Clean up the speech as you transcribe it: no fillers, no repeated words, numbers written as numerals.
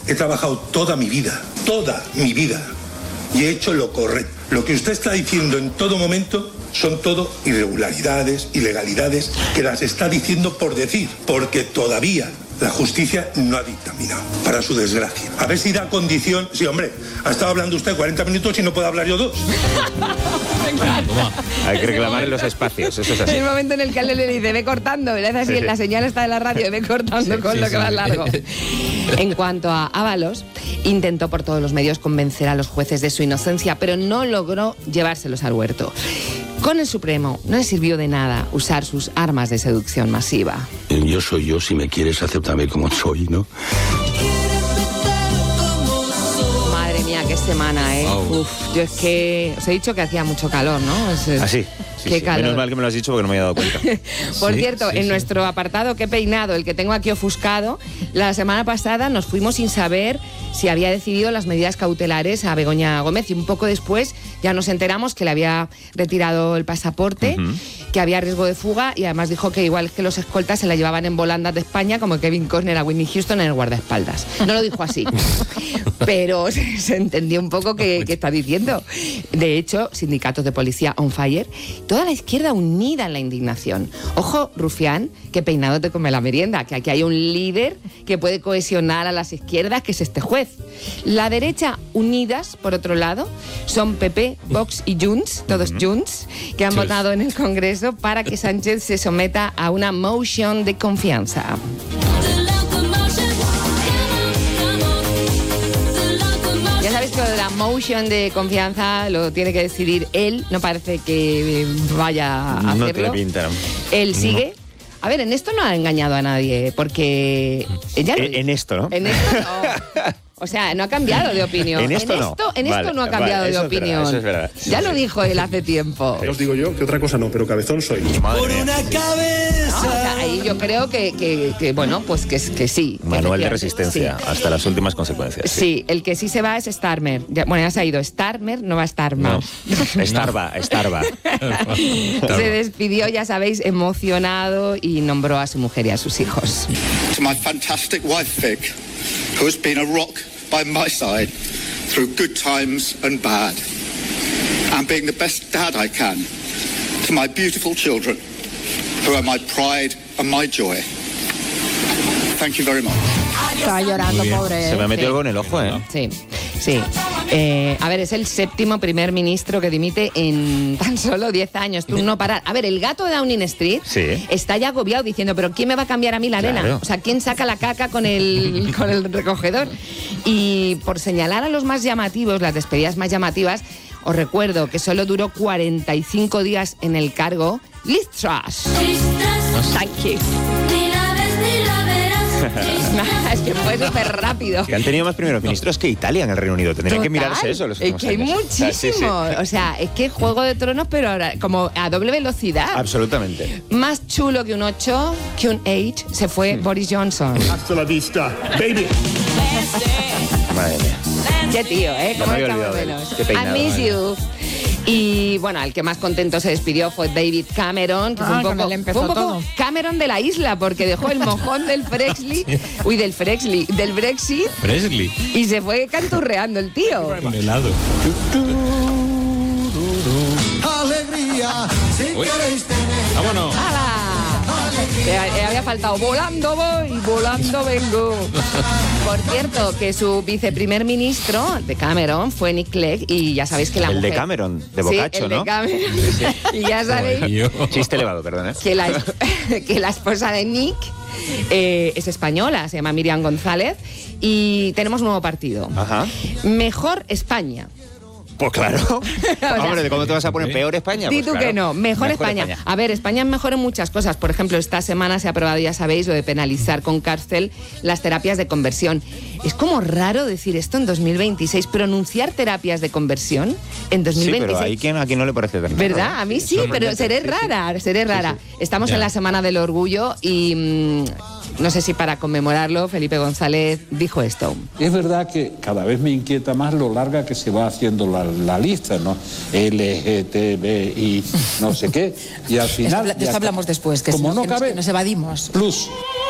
he trabajado toda mi vida, y he hecho lo correcto. Lo que usted está diciendo en todo momento son todo irregularidades, ilegalidades, que las está diciendo por decir, porque todavía la justicia no ha dictaminado, para su desgracia. A ver si da condición... Sí, hombre, ha estado hablando usted 40 minutos y no puedo hablar yo 2. Hay que reclamar en los espacios, eso es así. En el momento en el que él le dice, ve cortando, le hace así, la señal está de la radio, ve cortando con lo que va largo. En cuanto a Ábalos, intentó por todos los medios convencer a los jueces de su inocencia, pero no logró llevárselos al huerto. Con el Supremo no le sirvió de nada usar sus armas de seducción masiva. Yo soy yo, si me quieres, acéptame como soy, ¿no? Madre mía, qué semana, ¿eh? Oh. Uf, yo es que os he dicho que hacía mucho calor, ¿no? Así. Qué calor. Menos mal que me lo has dicho porque no me había dado cuenta. Por cierto, en nuestro apartado Qué peinado, el que tengo aquí ofuscado, la semana pasada nos fuimos sin saber si había decidido las medidas cautelares a Begoña Gómez, y un poco después ya nos enteramos que le había retirado el pasaporte, que había riesgo de fuga, y además dijo que igual que los escoltas se la llevaban en volandas de España como Kevin Costner a Whitney Houston en el guardaespaldas. No lo dijo así, pero se entendió un poco qué está diciendo. De hecho, sindicatos de policía on fire, toda la izquierda unida en la indignación. Ojo, Rufián, que peinado te come la merienda, que aquí hay un líder que puede cohesionar a las izquierdas, que es este juez. La derecha unidas, por otro lado, son PP, Vox y Junts, todos Junts, que han votado en el Congreso para que Sánchez se someta a una motion de confianza. Ya sabéis que la motion de confianza lo tiene que decidir él, no parece que vaya a hacerlo. No te la pintan. Él sigue. A ver, en esto no ha engañado a nadie, porque... En esto, ¿no? En esto no. O sea, no ha cambiado de opinión. En esto no. En esto no ha cambiado de opinión. Eso es verdad. Ya lo dijo él hace tiempo. Os digo yo que otra cosa no, pero cabezón soy. Por una cabeza. No, o sea, ahí yo creo que bueno, pues que sí. Manual de resistencia, sí. Hasta las últimas consecuencias. Sí, el que sí se va es Starmer. Ya se ha ido Starmer, no va a estar más. No. Starba. Se despidió, ya sabéis, emocionado, y nombró a su mujer y a sus hijos. To my fantastic wife Vic, who has been a rock by my side through good times and bad, and being the best dad I can. To my beautiful children, who are my pride and my joy. Thank you very much. Estaba llorando, pobre. Se me ha metido algo en el ojo, ¿eh? Sí. A ver, es el 7º primer ministro que dimite en tan solo 10 años. Tú no parar. A ver, el gato de Downing Street está ya agobiado diciendo, pero ¿quién me va a cambiar a mí la arena? O sea, ¿quién saca la caca con el recogedor? Y por señalar a los más llamativos, las despedidas más llamativas, os recuerdo que solo duró 45 días en el cargo Liz Truss. Thank you. Es que fue súper rápido. Que han tenido más primeros ministros que Italia en el Reino Unido. Tendrían que mirarse eso los últimos años. Hay muchísimo. O sea, es que Juego de Tronos, pero ahora como a doble velocidad. Absolutamente. Más chulo que un 8, que un 8, se fue Boris Johnson. Hasta la vista, baby. Madre mía. Qué tío, ¿eh? No ¿Cómo me había estamos olvidado menos? Qué peinado, I miss you. Y bueno, el que más contento se despidió fue David Cameron, que fue un poco Cameron de la isla, porque dejó el mojón del Brexit, y se fue canturreando el tío. Con helado. Alegría, si queréis tener. ¡Vámonos! Había faltado volando voy, volando vengo. Por cierto, que su viceprimer ministro de Cameron fue Nick Clegg, y ya sabéis que la mujer... El de Cameron, de Boccaccio, ¿no? De Cameron. Y ya sabéis... Chiste elevado, perdón, ¿eh? Que la esposa de Nick es española, se llama Miriam González, y tenemos un nuevo partido. Ajá. Mejor España. Pues claro. Hombre, ¿cómo te vas a poner peor España? Di Pues tú claro. que no. Mejor España. A ver, España es mejor en muchas cosas. Por ejemplo, esta semana se ha aprobado, ya sabéis, lo de penalizar con cárcel las terapias de conversión. Es como raro decir esto en 2026, pronunciar terapias de conversión en 2026. Sí, pero a quien no le parece tan raro. ¿Verdad? A mí sí, pero seré rara. Estamos en la Semana del Orgullo y... no sé si para conmemorarlo, Felipe González dijo esto. Es verdad que cada vez me inquieta más lo larga que se va haciendo la lista, ¿no? LGTBI, no sé qué. Y al final... De esto hablamos después, que como si no cabe, nos evadimos. Plus.